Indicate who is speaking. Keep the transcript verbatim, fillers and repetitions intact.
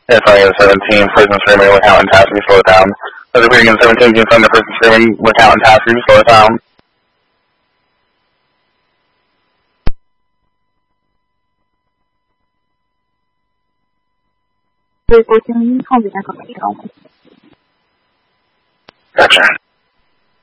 Speaker 1: If I get seventeen, person screaming, look out and task me, slow it down. As if we get seventeen, can send the person screaming, look out and task me, slow it down.
Speaker 2: 对，我听你控制那个没有。
Speaker 1: Gotcha.